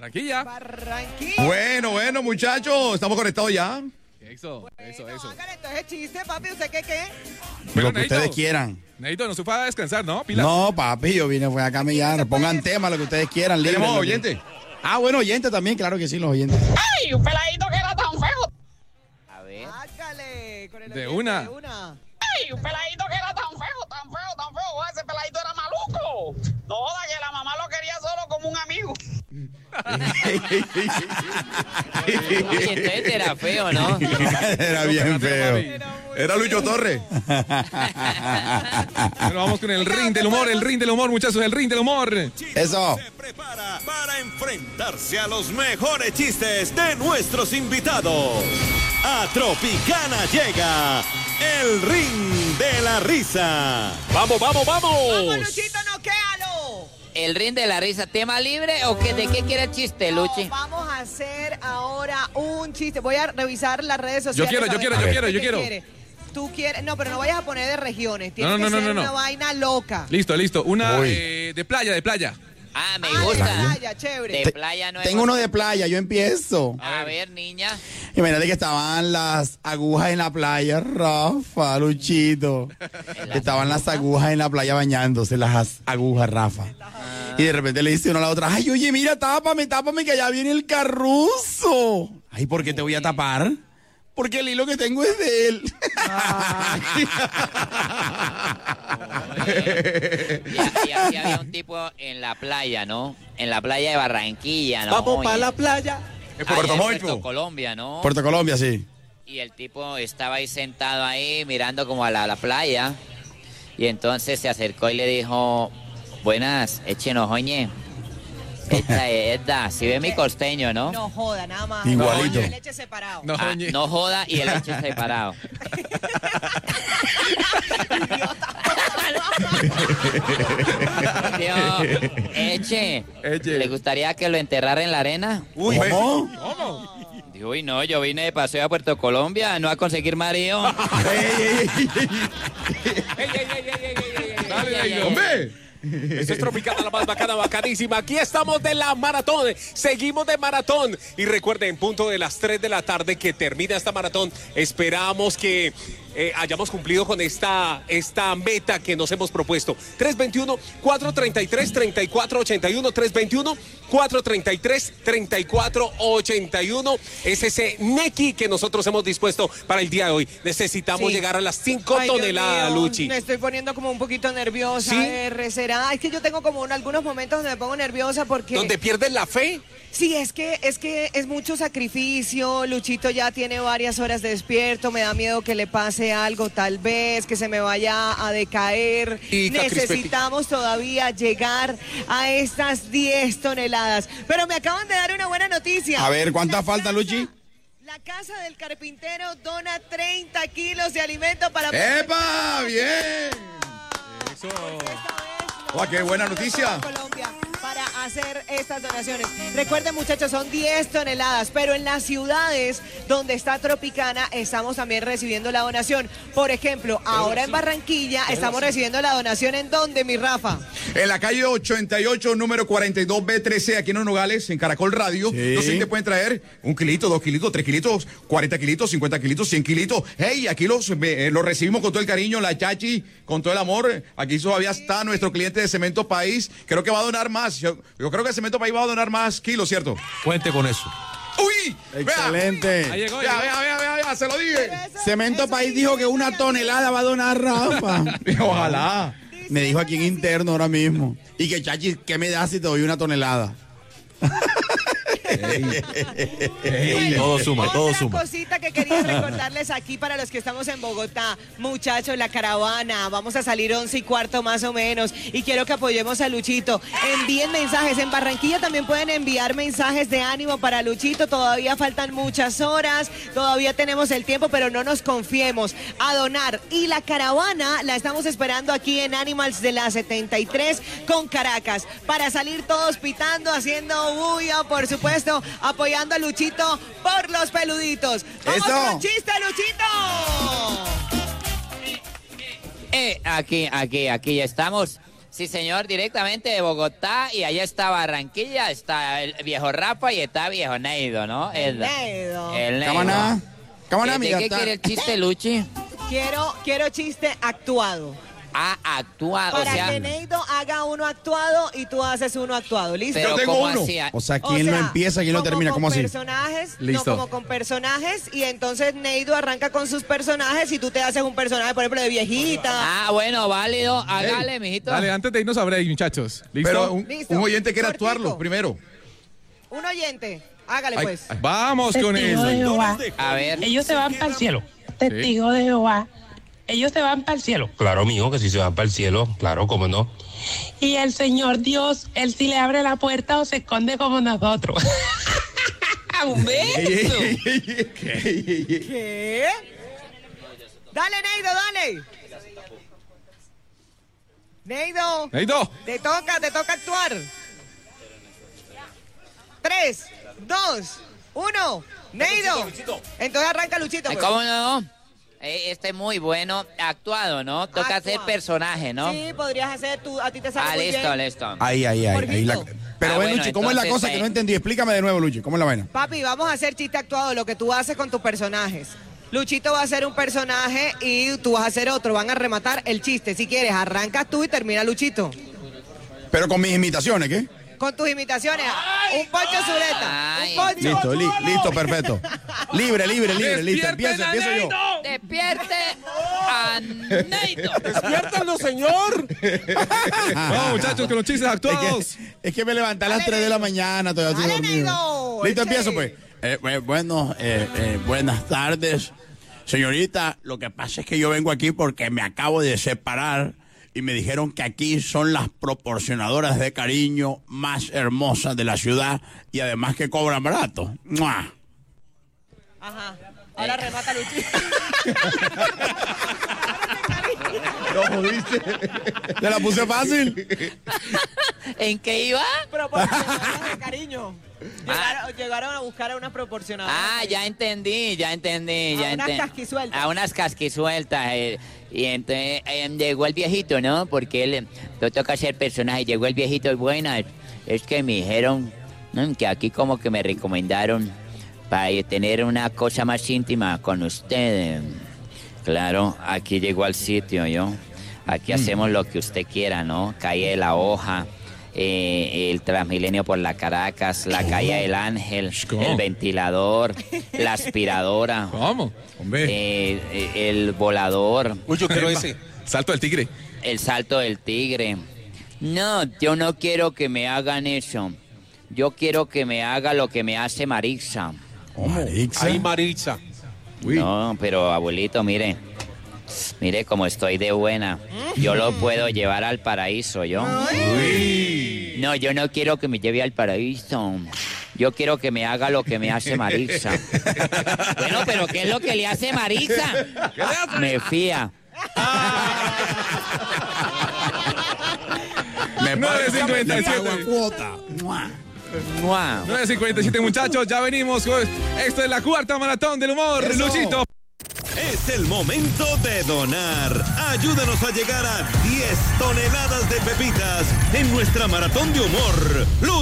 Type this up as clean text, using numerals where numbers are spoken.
Barranquilla. Bueno, muchachos, estamos conectados ya. Eso. Hagan entonces chiste, papi, ¿usted qué? Lo que ustedes quieran. Neito, no se fue a descansar, ¿no? Pila. No, papi, yo vine a camellar. Pongan tema, lo que ustedes quieran. ¿Tenemos oyentes? Ah, bueno, oyentes también, claro que sí, los oyentes. ¡Ay, un peladito que era tan feo! A ver. Hágale, con el De oyente, una. ¡Ay, un peladito que era tan feo! Ese peladito era maluco. No joda que la mamá lo quería solo como un amigo. Oye, entonces era feo, ¿no? Era bien feo. Era Lucho Torres. Bueno, vamos con el ring del humor, muchachos, el ring del humor. Eso. Se prepara para enfrentarse a los mejores chistes de nuestros invitados. A Tropicana llega el ring de la risa. ¡Vamos! ¡Vamos, Luchito, noquéalo! ¿El ring de la risa, tema libre o qué? ¿De qué quiere el chiste, Luchi? No, vamos a hacer ahora un chiste. Voy a revisar las redes sociales. Yo quiero. Tú quieres, no, pero no vayas a poner de regiones. Tiene No, que ser no. una vaina loca. Listo. Una de playa. Ah, me gusta. De playa, chévere. De playa no es. Tengo uno de playa, yo empiezo. A ver, niña. Imagínate que estaban las agujas en la playa, Rafa, Luchito. Estaban las agujas en la playa bañándose, las agujas, Rafa. Y de repente le dice uno a la otra, ay, oye, mira, tápame, que allá viene el carruzo. Ay, ¿por qué te voy a tapar? Porque el hilo que tengo es de él. Y aquí había un tipo en la playa, ¿no? En la playa de Barranquilla, ¿no? Vamos para la playa. Es Puerto Montt. Puerto Colombia, ¿no? Puerto Colombia, sí. Y el tipo estaba ahí sentado ahí mirando como a la playa. Y entonces se acercó y le dijo, buenas, échenos, oye. Esta, si ve mi costeño, ¿no? No joda, nada más. Igualito. El leche separado. No joda y el hecho separado. Dios, Eche, ¿le gustaría que lo enterrara en la arena? Uy, ¿cómo? Digo, uy, no, yo vine de paseo a Puerto Colombia, no a conseguir marido. Dale, ¡Hombre! Esto es Tropicana, la más bacana, bacanísima. Aquí estamos de la maratón. Seguimos de maratón. Y recuerden, en punto de las 3 de la tarde que termina esta maratón, esperamos que hayamos cumplido con esta meta que nos hemos propuesto. 321-433-3481. 321-433-3481. Es ese nequi que nosotros hemos dispuesto para el día de hoy. Necesitamos llegar a las 5 toneladas, Luchi. Me estoy poniendo como un poquito nerviosa. ¿Sí? ¿Será? Es que yo tengo como algunos momentos donde me pongo nerviosa porque... ¿Donde pierdes la fe? Sí, es que es mucho sacrificio. Luchito ya tiene varias horas despierto. Me da miedo que le pase algo, tal vez, que se me vaya a decaer. Necesitamos todavía llegar a estas 10 toneladas. Pero me acaban de dar una buena noticia. A ver, ¿cuánta falta, Luchi? La casa del carpintero dona 30 kilos de alimento para... ¡Epa! ¡Bien! Eso. ¡Qué buena noticia! Colombia para hacer estas donaciones. Recuerden, muchachos, son 10 toneladas, pero en las ciudades donde está Tropicana estamos también recibiendo la donación. Por ejemplo, ahora en Barranquilla estamos recibiendo la donación. ¿En dónde, mi Rafa? En la calle 88, número 42B13, aquí en Los Nogales, en Caracol Radio. Sí. Los te pueden traer 1 kilito, 2 kilitos, 3 kilitos, 40 kilitos, 50 kilitos, 100 kilitos. Hey, aquí los recibimos con todo el cariño, la chachi, con todo el amor. Aquí todavía está nuestro cliente de Cemento País. Creo que va a donar más. Yo creo que Cemento País va a donar más kilos, ¿cierto? Cuente con eso. ¡Uy! Excelente. Ahí llegó. Vea, se lo dije. Cemento País dijo que 1 tonelada va a donar Rafa. Ojalá. Me dijo aquí en interno ahora mismo. Y que Chachi, ¿qué me das si te doy 1 tonelada? Todo suma, todo Otra suma. cosita que quería recordarles aquí para los que estamos en Bogotá. Muchachos, la caravana, vamos a salir 11:15 más o menos. Y quiero que apoyemos a Luchito. Envíen mensajes. En Barranquilla también pueden enviar mensajes de ánimo para Luchito. Todavía faltan muchas horas, todavía tenemos el tiempo, pero no nos confiemos. A donar. Y la caravana la estamos esperando aquí en Animals de la 73 con Caracas. Para salir todos pitando, haciendo bulla, por supuesto, apoyando a Luchito por los peluditos. ¡Vamos con chiste, Luchito! Aquí ya estamos. Sí, señor, directamente de Bogotá y allá está Barranquilla, está el viejo Rafa y está viejo Neido, ¿no? Neido. El Neido. Cámara, ¿De qué quiere el chiste, Luchi? Quiero chiste actuado. Ah, actuado, Para o sea... que Neido haga uno actuado y tú haces uno actuado. ¿Listo? Pero Yo tengo ¿cómo uno. así? O sea, ¿quién lo empieza, quién lo termina? ¿Cómo así? Personajes, Listo. No, como con personajes, y entonces Neido arranca con sus personajes y tú te haces un personaje, por ejemplo, de viejita. Ah, bueno, válido. Hágale, mijito. Dale, antes de irnos a break, muchachos. ¿Listo? Pero Listo. un oyente quiere Cortico. actuarlo primero. Un oyente, hágale Ay, pues. vamos con Testigo de eso. Jehová. A ver. Ellos se van para el cielo. Testigo de Jehová. Ellos se van para el cielo. Claro, mijo, que si se van para el cielo, claro, cómo no. Y el Señor Dios, Él sí le abre la puerta o se esconde como nosotros. ¡Un beso! ¿Qué? Dale, Neido, dale. Neido, Neido. te toca actuar. 3, 2, 1. Neido. Entonces arranca Luchito. pues. ¿Cómo no? Este es muy bueno actuado, ¿no? Toca hacer Actúa. personaje, ¿no? Sí, podrías hacer tú, a ti te sale Ah, muy listo, bien. listo. Ahí. Jorgito. Pero Ah, bueno, bueno, Luchi, ¿cómo es la entonces, cosa que no entendí? Explícame de nuevo, Luchi, ¿cómo es la vaina? Papi, vamos a hacer chiste actuado, lo que tú haces con tus personajes. Luchito va a hacer un personaje y tú vas a hacer otro. Van a rematar el chiste. Si quieres, arrancas tú y termina Luchito. Pero con mis imitaciones, ¿qué? Con tus imitaciones. Un Poncho Zuleta. Ay. Un Poncho. Listo, listo, perfecto. Libre, listo. ¡Despierten a Empiezo yo. ¡Despierte a Neido! ¡Despiértalo, señor! Vamos, muchachos, con los chistes actuados. Es que me levanté a las 3 de la mañana, todavía estoy Dale, dormido. Neido, Listo, eche. empiezo pues. Buenas tardes. Señorita, lo que pasa es que yo vengo aquí porque me acabo de separar y me dijeron que aquí son las proporcionadoras de cariño más hermosas de la ciudad y además que cobran barato. ¡Mua! Ajá. Ahora remata Luchito. Lo jodiste. ¿Te la puse fácil? ¿En qué iba? Proporcionadoras de cariño. Llegaron a buscar a unas proporcionadoras. Ah, ya entendí. A unas casquisueltas. A unas casquisueltas. Y entonces llegó el viejito, ¿no? Porque él no toca ser personaje. Llegó el viejito y buenas. Es que me dijeron que aquí como que me recomendaron para tener una cosa más íntima con ustedes. Claro, aquí llegó al sitio, yo. Aquí hacemos lo que usted quiera, ¿no? Calle de la Hoja, el Transmilenio por la Caracas, la Calle del Ángel, ¿Cómo? el ventilador, la aspiradora, ¿Cómo? Hombre. el volador, Uy, yo quiero ese. Salto del tigre. el salto del tigre. No, yo no quiero que me hagan eso. Yo quiero que me haga lo que me hace Marixa. Marixa. Ay, Maritza. Uy. No, pero abuelito, mire cómo estoy de buena. Yo lo puedo llevar al paraíso, yo. No, yo no quiero que me lleve al paraíso. Yo quiero que me haga lo que me hace Marisa. Bueno, pero ¿qué es lo que le hace Marisa? Me fía. Me paga 9:57. cuota. ¡Mua! ¡Mua! 9:57, muchachos, ya venimos. Esto es la cuarta maratón del humor, Eso. Luchito. Es el momento de donar. Ayúdanos a llegar a 10 toneladas de pepitas en nuestra maratón de humor.